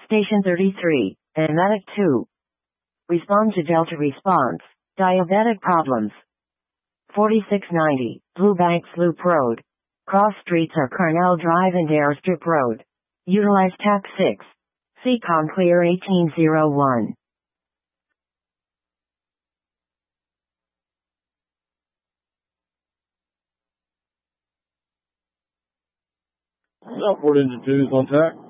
Station 33, Medic 2. Respond to Delta response. Diabetic problems. 4690, Blue Banks Loop Road. Cross streets are Cornell Drive and Airstrip Road. Utilize TAC 6. Seacon Clear 1801. Upward into 2's on TAC.